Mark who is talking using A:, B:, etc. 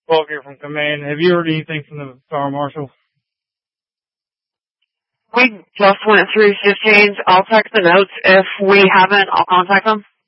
A: 12 here from command. Have you heard anything from the fire marshal?
B: We just went through 15s. I'll check the notes. If we haven't, I'll contact them.